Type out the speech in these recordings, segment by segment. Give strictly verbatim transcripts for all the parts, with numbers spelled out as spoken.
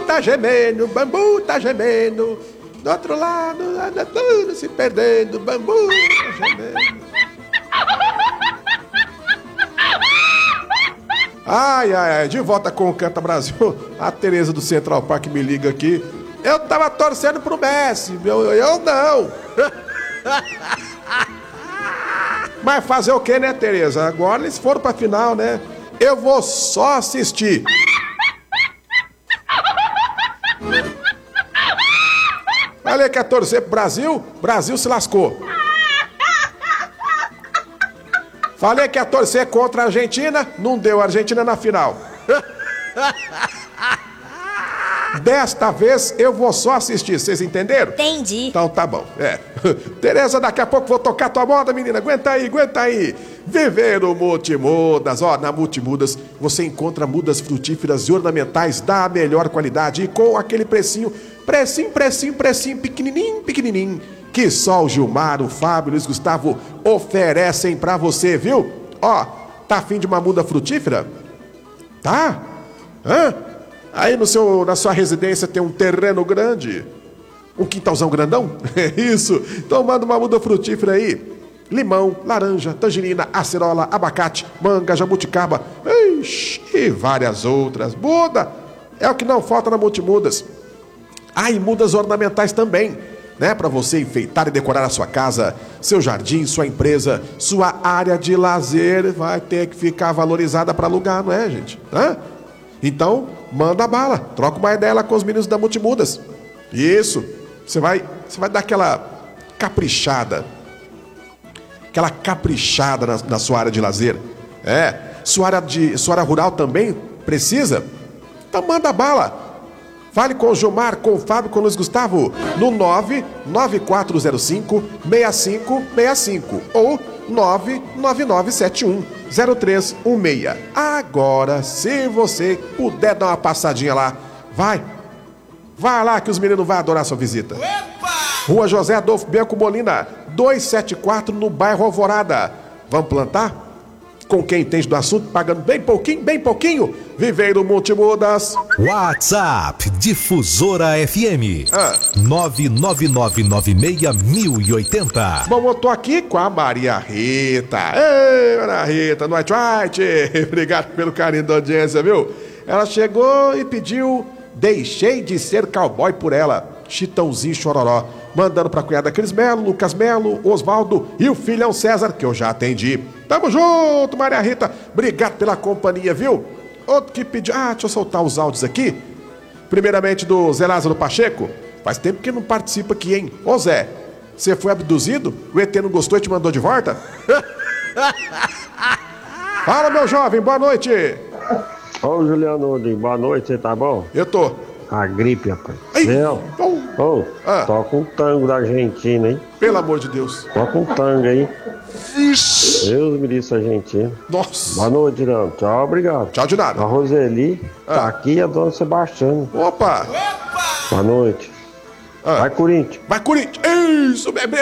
tá gemendo, bambu tá gemendo. Do outro lado, anda tudo se perdendo, bambu tá gemendo. Ai, ai, ai, de volta com o Canta Brasil. A Tereza do Central Park me liga aqui. Eu tava torcendo pro Messi, eu, eu não. Mas fazer o que, né, Tereza? Agora eles foram pra final, né? Eu vou só assistir. Falei que ia torcer pro Brasil, Brasil se lascou. Falei que ia torcer contra a Argentina, não deu a Argentina na final. Desta vez eu vou só assistir, vocês entenderam? Entendi. Então tá bom, é. Tereza, daqui a pouco vou tocar tua moda, menina. Aguenta aí, aguenta aí. Viver o Multimudas. Ó, na Multimudas você encontra mudas frutíferas e ornamentais da melhor qualidade e com aquele precinho, precinho, precinho, precinho, pequenininho, pequenininho, que só o Gilmar, o Fábio e o Luiz Gustavo oferecem pra você, viu? Ó, tá afim de uma muda frutífera? Tá? Hã? Aí no seu, na sua residência tem um terreno grande? Um quintalzão grandão? É isso. Então manda uma muda frutífera aí. Limão, laranja, tangerina, acerola, abacate, manga, jabuticaba, ixi, e várias outras. Muda! É o que não falta na Multimudas. Ah, e mudas ornamentais também, né? Para você enfeitar e decorar a sua casa, seu jardim, sua empresa, sua área de lazer vai ter que ficar valorizada para alugar, não é, gente? Hã? Então, manda bala. Troca uma ideia lá com os meninos da Multimudas. Isso. Você vai, você vai dar aquela caprichada. Aquela caprichada na, na sua área de lazer. É. Sua área, de, sua área rural também precisa? Então manda bala. Fale com o Gilmar, com o Fábio, com o Luiz Gustavo no nove nove quatro zero cinco seis cinco seis cinco ou nove nove nove sete um zero três um seis. Agora, se você puder dar uma passadinha lá, vai. Vai lá que os meninos vão adorar sua visita. Opa! Rua José Adolfo Bianco Molina, duzentos e setenta e quatro, no bairro Alvorada. Vamos plantar? Com quem entende do assunto, pagando bem pouquinho, bem pouquinho. Viveiro Multimudas. WhatsApp Difusora F M. Ah. nove nove nove nove seis mil e oitenta. Bom, eu tô aqui com a Maria Rita. Ei, Maria Rita, Night White. Obrigado pelo carinho da audiência, viu? Ela chegou e pediu Deixei de Ser Cowboy por Ela, Chitãozinho Chororó. Mandando pra cunhada Cris Melo, Lucas Melo, Osvaldo e o filhão César, que eu já atendi. Tamo junto, Maria Rita. Obrigado pela companhia, viu? Outro que pediu... Ah, deixa eu soltar os áudios aqui. Primeiramente do Zé Lázaro Pacheco. Faz tempo que não participa aqui, hein? Ô Zé, você foi abduzido? O E T não gostou e te mandou de volta? Fala, meu jovem, boa noite. Ô, Juliano, boa noite, você tá bom? Eu tô. A gripe, rapaz. Ei. Meu, Oh. ô, Ah. toca um tango da Argentina, hein? Pelo amor de Deus. Toca um tango aí. Ixi. Deus me disse Argentina. Nossa. Boa noite, Juliano. Tchau, obrigado. Tchau de nada. A Roseli Ah. tá aqui e a dona Sebastiana. Opa. Boa noite. Ah. Vai, Corinthians. Vai, Corinthians. Isso, bebê.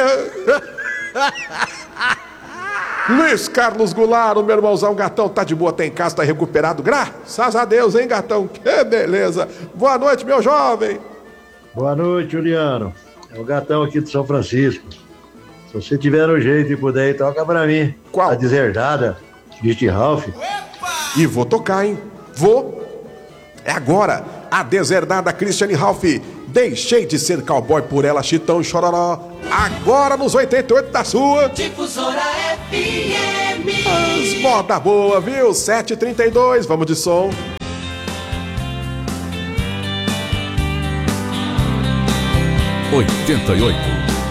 Luiz Carlos Goulart, o meu irmãozão Gatão, tá de boa, tá em casa, tá recuperado. Graças a Deus, hein, Gatão? Que beleza. Boa noite, meu jovem. Boa noite, Juliano. É o Gatão aqui de São Francisco. Se você tiver no jeito e puder ir, toca pra mim. Qual? A Deserdada, Christy Ralph. E vou tocar, hein? Vou. É agora. A Deserdada Christiane Ralph. Deixei de Ser Cowboy por Ela, Chitão e Chororó. Agora nos oitenta e oito da sua. Difusora F M. As moda boa, viu? sete e trinta e dois, vamos de som. oitenta e oito.